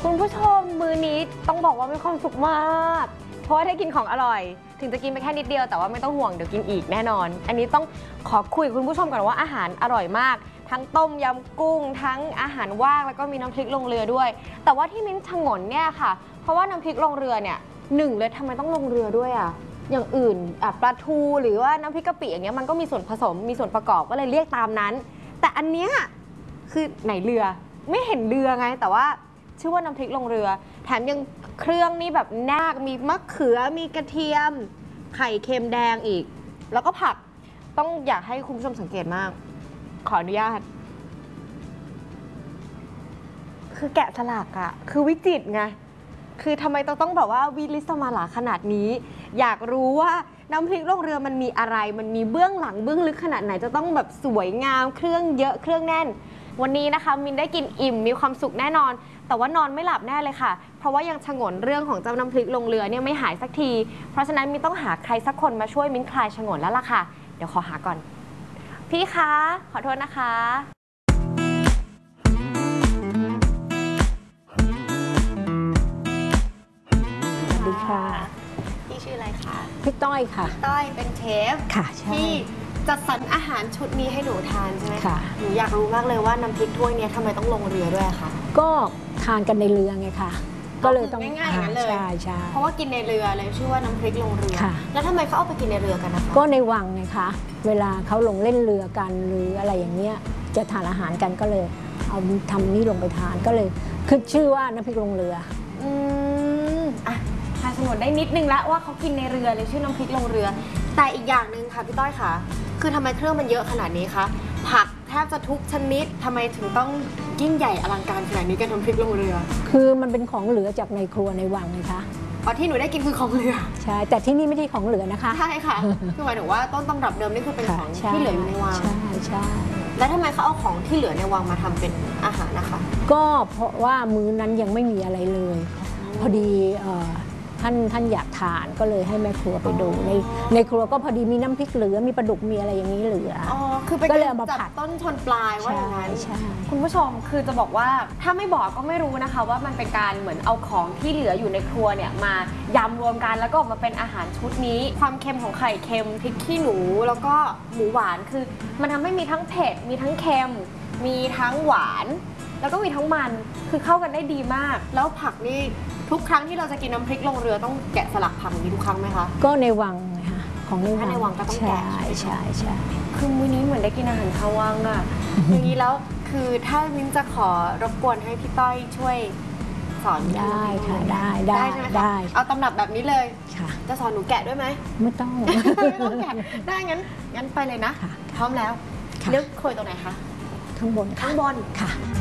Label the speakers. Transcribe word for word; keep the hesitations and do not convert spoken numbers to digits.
Speaker 1: คุณผู้ชมมื้อนี้ต้องบอกว่ามีความสุขมากเพราะว่าได้กินของอร่อยถึงจะกินไปแค่นิดเดียวแต่ว่าไม่ต้องห่วงเดี๋ยวกินอีกแน่นอนอันนี้ต้องขอคุยกับคุณผู้ชมก่อนว่าอาหารอร่อยมากทั้งต้มยำกุ้งทั้งอาหารว่างแล้วก็มีน้ำพริกลงเรือด้วยแต่ว่าที่มิ้นชงนเนี่ยค่ะเพราะว่าน้ำพริกลงเรือเนี่ยหนึ่งเลยทำไมต้องลงเรือด้วยอ่ะอย่างอื่นอ่ะปลาทูหรือว่าน้ำพริกกะปิอย่างเงี้ยมันก็มีส่วนผสมมีส่วนประกอบก็เลยเรียกตามนั้นแต่อันเนี้ยคือไหนเรือไม่เห็นเรือไงแต่ว่าชื่อว่าน้ำพริกลงเรือแถมยังเครื่องนี่แบบแน่นมีมะเขือมีกระเทียมไข่เค็มแดงอีกแล้วก็ผักต้องอยากให้คุณผู้ชมสังเกตมากขออนุญาตคือแกะสลักอะคือวิจิตรไงคือทำไมต้องต้องแบบว่าวิลิสมาลาขนาดนี้อยากรู้ว่าน้ำพริกลงเรือมันมีอะไรมันมีเบื้องหลังเบื้องลึกขนาดไหนจะต้องแบบสวยงามเครื่องเยอะเครื่องแน่นวันนี้นะคะมินได้กินอิ่มมีความสุขแน่นอนแต่ว่านอนไม่หลับแน่เลยค่ะเพราะว่ายังฉงนเรื่องของเจ้าน้ำพริกลงเรือเนี่ยไม่หายสักทีเพราะฉะนั้นมินต้องหาใครสักคนมาช่วยมินคลายฉงนแล้วล่ะค่ะเดี๋ยวขอหาก่อนพี่คะขอโทษนะคะ
Speaker 2: สวัสดีค่ะ
Speaker 1: พี่ชื่ออะไรคะ
Speaker 2: พี่ต้อยค่ะ
Speaker 1: ต้อยเป็นเชฟ
Speaker 2: ค่ะใช่
Speaker 1: ที่จัดสรรอาหารชุดนี้ให้หนูทานใช่ไหม
Speaker 2: ค่ะ
Speaker 1: หนูอยากรู้มากเลยว่าน้ำพริกถ้วยนี้ทำไมต้องลงเรือด้วยคะ
Speaker 2: ก็ทานกันในเรือไงค่ะก็เลยต้อง
Speaker 1: ง่ายๆอย่างนั้นเลย
Speaker 2: ใช่ใช่
Speaker 1: เพราะว่ากินในเรือเลยชื่อว่าน้ำพริกลงเรือแล้วทำไมเขาเอาไปกินในเรือกันนะคะ
Speaker 2: ก็ในวังไงคะเวลาเขาลงเล่นเรือกันหรืออะไรอย่างเงี้ยจะทานอาหารกันก็เลยเอาทำนี่ลงไปทานก็เลยคือชื่อว่าน้ำพริกลงเรือ
Speaker 1: อืมอ่ะทานสมุนได้นิดนึงแล้วว่าเขากินในเรือเลยชื่อน้ำพริกลงเรือแต่อีกอย่างหนึ่งค่ะพี่ต้อยค่ะคือทำไมเครื่องมันเยอะขนาดนี้คะผักแทบจะทุกชนิดทำไมถึงต้องยิ่งใหญ่อลังการขนาดนี้กับน้ำพริกลงเรือ
Speaker 2: คือมันเป็นของเหลือจากในครัวในวังไงคะ
Speaker 1: อ๋อที่หนูได้กินคือของเหลือ
Speaker 2: ใช่แต่ที่นี่ไม่ใช่ของเหลือนะคะ
Speaker 1: ใช่ค่ะคือหมายถึงว่าต้นตำรับเดิมนี่คือเป็นของที่เหลืออยู่ในวัง
Speaker 2: ใช่ใช่
Speaker 1: แล้วทำไมเขาเอาของที่เหลือในวังมาทำเป็นอาหารนะคะ
Speaker 2: ก็เพราะว่ามื้อนั้นยังไม่มีอะไรเลยพอดีท่านท่านอยากทานก็เลยให้แม่ครัวไปดูในในครัวก็พอดีมีน้ำพริกเหลือมีปลาดุกมีอะไรอย่างนี้เหลือ
Speaker 1: อ๋อคือไปจับต้นชนปลายว่าอย่างนั้นคุณผู้ชมคือจะบอกว่าถ้าไม่บอกก็ไม่รู้นะคะว่ามันเป็นการเหมือนเอาของที่เหลืออยู่ในครัวเนี่ยมายำรวมกันแล้วก็ออกมาเป็นอาหารชุดนี้ความเค็มของไข่เค็มพริกขี้หนูแล้วก็หมูหวานคือมันทำให้มีทั้งเผ็ดมีทั้งเค็มมีทั้งหวานแล้วก็มีทั้งมันคือเข้ากันได้ดีมากแล้วผักนี่ทุกครั้งที่เราจะกินน้ำพริกลงเรือต้องแกะสลักผักอย่างนี้ทุกครั้งไหมคะ
Speaker 2: ก็ในวังนะคะของในวัง
Speaker 1: ในวังก็ต้องแกะ
Speaker 2: ใช่ใช่ใช่
Speaker 1: คือมื้อนี้เหมือนได้กินอาหารข้าววังอะอย่างนี้แล้วคือถ้ามิ้นจะขอรบกวนให้พี่ต้อยช่วยสอน
Speaker 2: ได้ค่ะได้
Speaker 1: ได้ใช่ไหมคะเอาตำรับแบบนี้เลย
Speaker 2: ค่ะ
Speaker 1: จะสอนหนูแกะด้วยไหม
Speaker 2: ไม่ต้อง
Speaker 1: ไม่ต้องแกะได้งั้นงั้นไปเลยนะพร้อมแล้วเลือกโรยตรงไหนคะ
Speaker 2: ข้างบน
Speaker 1: ข้างบน
Speaker 2: ค่ะ